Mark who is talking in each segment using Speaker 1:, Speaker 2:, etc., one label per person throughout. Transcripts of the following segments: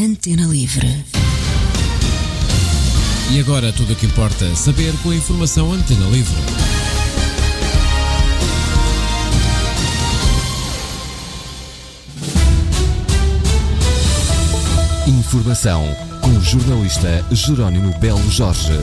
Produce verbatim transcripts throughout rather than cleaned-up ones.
Speaker 1: Antena Livre.
Speaker 2: E agora tudo o que importa saber com a informação Antena Livre.
Speaker 3: Informação com o jornalista Jerónimo Belo Jorge.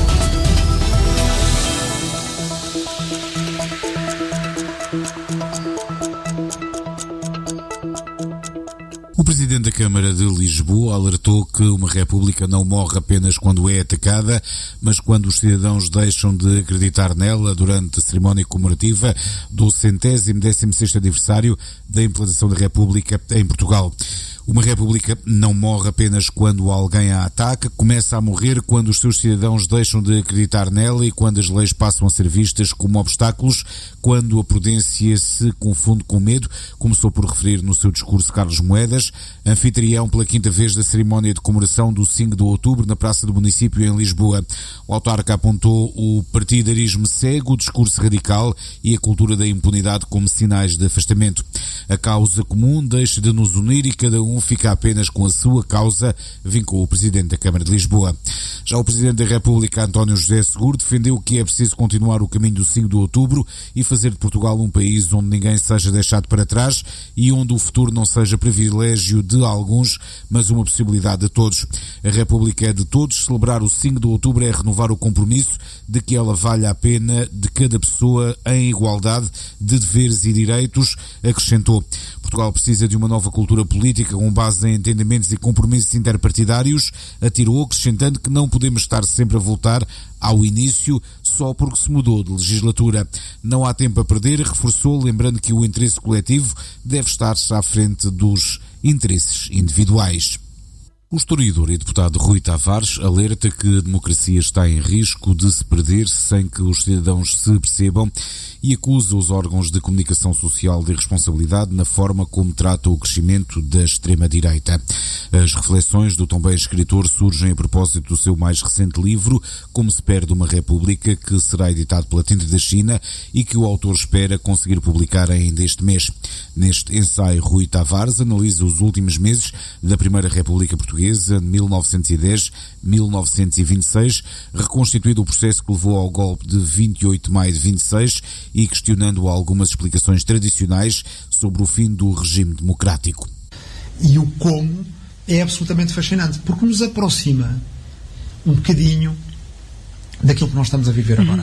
Speaker 4: O Presidente da Câmara de Lisboa alertou que uma república não morre apenas quando é atacada, mas quando os cidadãos deixam de acreditar nela durante a cerimónia comemorativa do centésimo décimo sexto aniversário da implantação da República em Portugal. Uma república não morre apenas quando alguém a ataca, começa a morrer quando os seus cidadãos deixam de acreditar nela e quando as leis passam a ser vistas como obstáculos, quando a prudência se confunde com medo, começou por referir no seu discurso Carlos Moedas, anfitrião pela quinta vez da cerimónia de comemoração do cinco de outubro na Praça do Município em Lisboa. O autarca apontou o partidarismo cego, o discurso radical e a cultura da impunidade como sinais de afastamento. A causa comum deixa de nos unir e cada um fica apenas com a sua causa, vincou o Presidente da Câmara de Lisboa. Já o Presidente da República, António José Seguro, defendeu que é preciso continuar o caminho do cinco de outubro e fazer de Portugal um país onde ninguém seja deixado para trás e onde o futuro não seja privilégio de alguns, mas uma possibilidade de todos. A República é de todos, celebrar o cinco de outubro é renovar o compromisso de que ela vale a pena de cada pessoa em igualdade de deveres e direitos, acrescentou. Portugal precisa de uma nova cultura política com base em entendimentos e compromissos interpartidários, atirou, acrescentando que não podemos estar sempre a voltar ao início só porque se mudou de legislatura. Não há tempo a perder, reforçou, lembrando que o interesse coletivo deve estar-se à frente dos interesses individuais. O historiador e deputado Rui Tavares alerta que a democracia está em risco de se perder sem que os cidadãos se percebam e acusa os órgãos de comunicação social de irresponsabilidade na forma como tratam o crescimento da extrema-direita. As reflexões do também escritor surgem a propósito do seu mais recente livro, Como se perde uma república, que será editado pela Tinta da China e que o autor espera conseguir publicar ainda este mês. Neste ensaio, Rui Tavares analisa os últimos meses da Primeira República Portuguesa, mil novecentos e dez a mil novecentos e vinte e seis, reconstituindo o processo que levou ao golpe de vinte e oito de maio de vinte e seis e questionando algumas explicações tradicionais sobre o fim do regime democrático.
Speaker 5: E o como é absolutamente fascinante, porque nos aproxima um bocadinho daquilo que nós estamos a viver agora.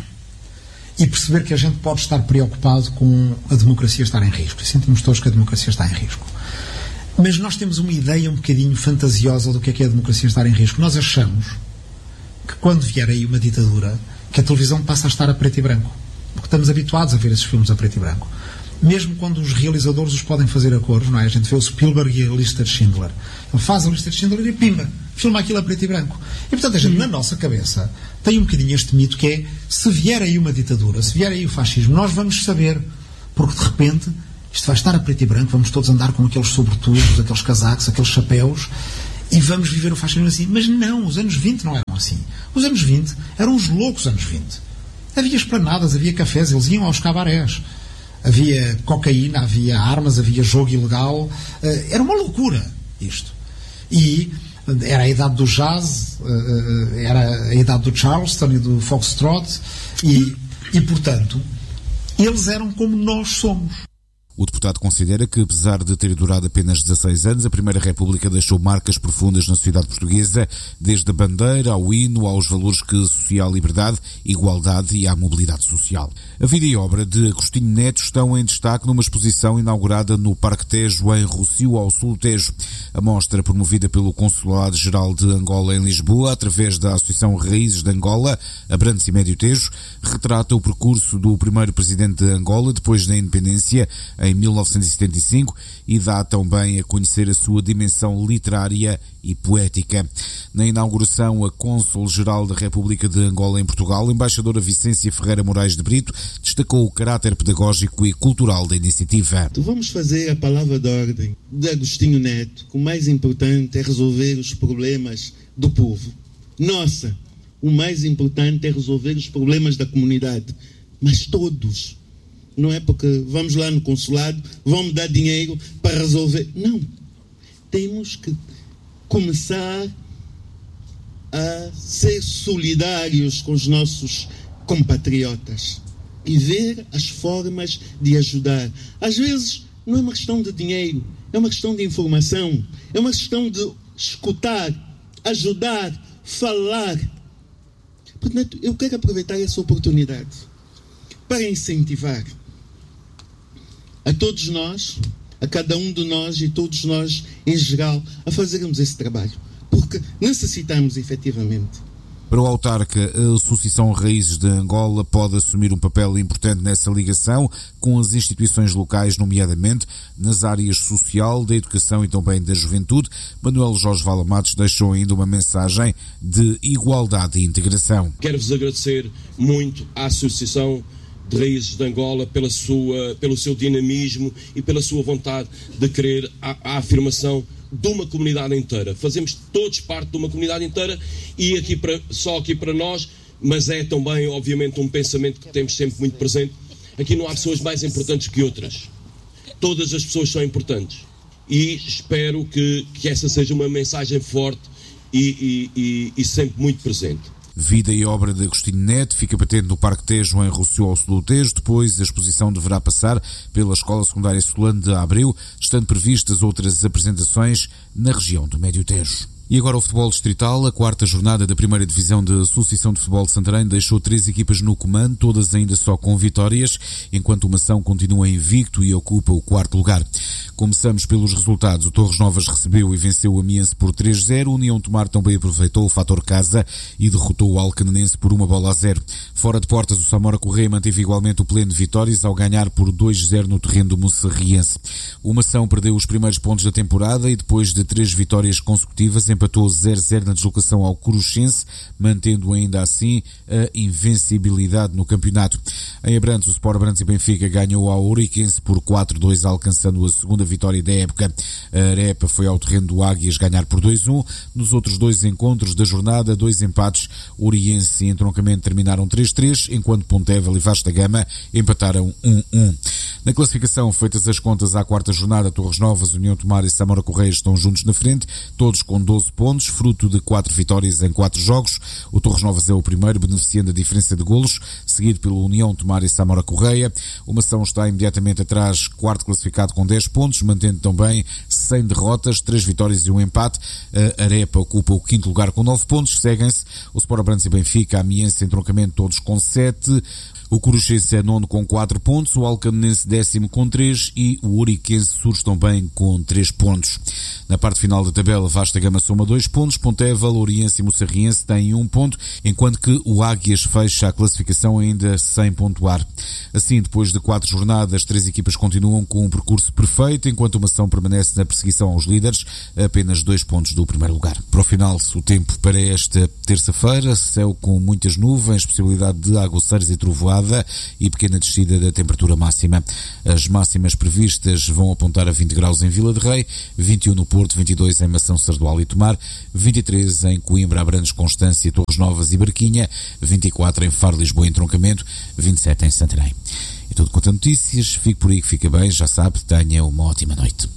Speaker 5: E perceber que a gente pode estar preocupado com a democracia estar em risco. E sentimos todos que a democracia está em risco. Mas nós temos uma ideia um bocadinho fantasiosa do que é que é a democracia estar em risco. Nós achamos que quando vier aí uma ditadura, que a televisão passa a estar a preto e branco. Porque estamos habituados a ver esses filmes a preto e branco. Mesmo quando os realizadores os podem fazer a cores, não é? A gente vê o Spielberg e a lista de Schindler. Ele faz a lista de Schindler e pimba, filma aquilo a preto e branco. E portanto a gente, na nossa cabeça, tem um bocadinho este mito que é, se vier aí uma ditadura, se vier aí o fascismo, nós vamos saber. Porque de repente isto vai estar a preto e branco, vamos todos andar com aqueles sobretudos, aqueles casacos, aqueles chapéus, e vamos viver o fascismo assim. Mas não, os anos vinte não eram assim. Os anos vinte eram os loucos anos vinte. Havia esplanadas, havia cafés, eles iam aos cabarés. Havia cocaína, havia armas, havia jogo ilegal. Era uma loucura isto. E era a idade do jazz, era a idade do Charleston e do Foxtrot, e, e portanto, eles eram como nós somos.
Speaker 4: O deputado considera que, apesar de ter durado apenas dezasseis anos, a Primeira República deixou marcas profundas na sociedade portuguesa, desde a bandeira ao hino, aos valores que associam à liberdade, igualdade e à mobilidade social. A vida e obra de Agostinho Neto estão em destaque numa exposição inaugurada no Parque Tejo, em Rossio, ao sul do Tejo. A mostra, promovida pelo Consulado-Geral de Angola em Lisboa, através da Associação Raízes de Angola, Abrantes e Médio Tejo, retrata o percurso do primeiro presidente de Angola, depois da independência, em mil novecentos e setenta e cinco, e dá também a conhecer a sua dimensão literária e poética. Na inauguração, a Cônsul-Geral da República de Angola em Portugal, a embaixadora Vicência Ferreira Moraes de Brito, destacou o caráter pedagógico e cultural da iniciativa.
Speaker 6: Vamos fazer a palavra de ordem de Agostinho Neto, que o mais importante é resolver os problemas do povo. Nossa, o mais importante é resolver os problemas da comunidade, mas todos. Não é porque vamos lá no consulado, vamos dar dinheiro para resolver. Não. Temos que começar a ser solidários com os nossos compatriotas e ver as formas de ajudar. Às vezes não é uma questão de dinheiro, é uma questão de informação, é uma questão de escutar, ajudar, falar. Portanto, eu quero aproveitar essa oportunidade para incentivar a todos nós, a cada um de nós e todos nós em geral, a fazermos esse trabalho, porque necessitamos efetivamente.
Speaker 4: Para o autarca, a Associação Raízes de Angola pode assumir um papel importante nessa ligação com as instituições locais, nomeadamente nas áreas social, da educação e também da juventude. Manuel Jorge Vala Matos deixou ainda uma mensagem de igualdade e integração.
Speaker 1: Quero-vos agradecer muito à Associação de Raízes de Angola pela sua, pelo seu dinamismo e pela sua vontade de querer a, a afirmação de uma comunidade inteira. Fazemos todos parte de uma comunidade inteira e aqui para, só aqui para nós, mas é também, obviamente, um pensamento que temos sempre muito presente. Aqui não há pessoas mais importantes que outras. Todas as pessoas são importantes. E espero que, que essa seja uma mensagem forte e, e, e, e sempre muito presente.
Speaker 4: Vida e obra de Agostinho Neto fica patente no Parque Tejo, em Rossio, ao sul do Tejo. Depois, a exposição deverá passar pela Escola Secundária Solano de Abreu, estando previstas outras apresentações na região do Médio Tejo. E agora o futebol distrital. A quarta jornada da primeira divisão da Associação de Futebol de Santarém deixou três equipas no comando, todas ainda só com vitórias, enquanto o Mação continua invicto e ocupa o quarto lugar. Começamos pelos resultados. O Torres Novas recebeu e venceu o Amiense por três a zero. O União Tomar também aproveitou o fator casa e derrotou o Alcanenense por uma bola a zero. Fora de portas, o Samora Correia manteve igualmente o pleno de vitórias ao ganhar por dois a zero no terreno do Moçarriense. O Mação perdeu os primeiros pontos da temporada e depois de três vitórias consecutivas empatou zero a zero na deslocação ao Coruchense, mantendo ainda assim a invencibilidade no campeonato. Em Abrantes, o Sport Abrantes e Benfica ganhou ao Ouriquense por quatro a dois, alcançando a segunda vitória da época. A Arepa foi ao terreno do Águias ganhar por dois a um. Nos outros dois encontros da jornada, dois empates. Oriense e Entroncamento terminaram três a três, enquanto Pontevel e Vasta Gama empataram um a um. Na classificação, feitas as contas à quarta jornada, Torres Novas, União Tomar e Samora Correia estão juntos na frente, todos com doze pontos, fruto de quatro vitórias em quatro jogos. O Torres Novas é o primeiro, beneficiando a diferença de golos, seguido pelo União Tomar e Samora Correia. O Mação está imediatamente atrás, quarto classificado com dez pontos, mantendo também cem derrotas, três vitórias e um empate. A Arepa ocupa o quinto lugar com nove pontos, seguem-se o Sport Abrantes e Benfica, a Amiense e Entroncamento, todos com sete. O Coruchense é nono com quatro pontos, o Alcanenense décimo com três e o Ouriquense surge também com três pontos. Na parte final da tabela, Vasta Gama soma dois pontos, Pontevel, Oriense e Moçarriense têm um ponto, enquanto que o Águias fecha a classificação ainda sem pontuar. Assim, depois de quatro jornadas, as três equipas continuam com um percurso perfeito, enquanto o Mação permanece na perseguição aos líderes, a apenas dois pontos do primeiro lugar. Para o final, o tempo para esta terça-feira, céu com muitas nuvens, possibilidade de aguaceiros e trovoada e pequena descida da temperatura máxima. As máximas previstas vão apontar a vinte graus em Vila de Rei, vinte e um no Porto, vinte e dois em Mação, Sardual e Tomar, vinte e três em Coimbra, Abrantes, Constância, Torres Novas e Barquinha, vinte e quatro em Faro, Lisboa e Entroncamento, vinte e sete em Santarém. E tudo quanto a notícias, fique por aí que fica bem, já sabe, tenha uma ótima noite.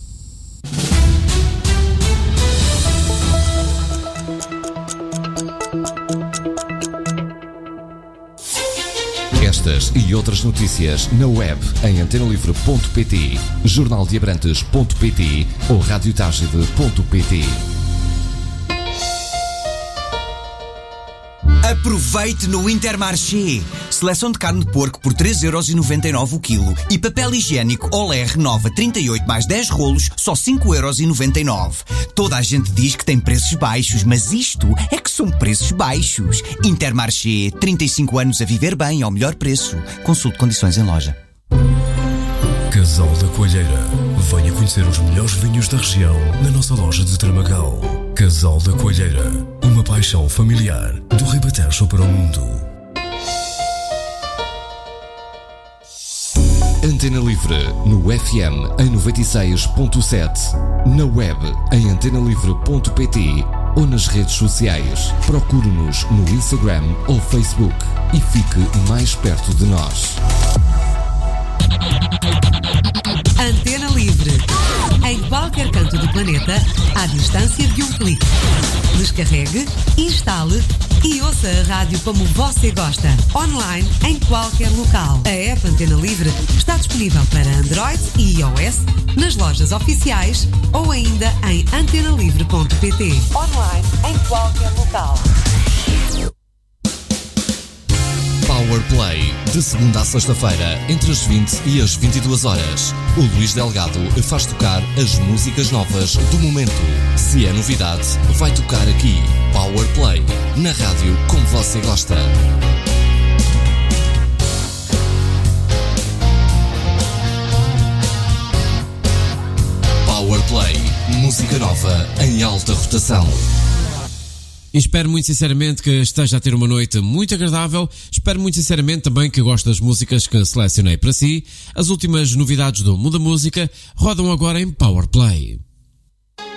Speaker 3: Estas e outras notícias na web em antena livre ponto pt, jornal de abrantes ponto pt ou rádio tagide ponto pt.
Speaker 7: Aproveite no Intermarché. Seleção de carne de porco por três euros e noventa e nove o quilo. E papel higiênico Olé Renova trinta e oito mais dez rolos, só cinco euros e noventa e nove. Toda a gente diz que tem preços baixos, mas isto é que são preços baixos. Intermarché, trinta e cinco anos a viver bem ao melhor preço. Consulte condições em loja.
Speaker 8: Casal da Coelheira. Venha conhecer os melhores vinhos da região na nossa loja de Tramagal. Casal da Coelheira. Uma paixão familiar do Ribatejo para o mundo.
Speaker 3: Antena Livre no F M em noventa e seis ponto sete, na web em antena livre ponto pt ou nas redes sociais. Procure-nos no Instagram ou Facebook e fique mais perto de nós.
Speaker 9: Antena Livre. Em qualquer canto do planeta, à distância de um clique. Descarregue, instale e ouça a rádio como você gosta. Online, em qualquer local. A app Antena Livre está disponível para Android e iOS nas lojas oficiais ou ainda em antena livre ponto pt. Online, em qualquer local.
Speaker 3: Power Play, de segunda a sexta-feira, entre as vinte e as vinte e duas horas. O Luís Delgado faz tocar as músicas novas do momento. Se é novidade, vai tocar aqui. Power Play, na rádio como você gosta. Power Play, música nova em alta rotação.
Speaker 2: Espero muito sinceramente que esteja a ter uma noite muito agradável. Espero muito sinceramente também que goste das músicas que selecionei para si. As últimas novidades do mundo da música rodam agora em Power Play.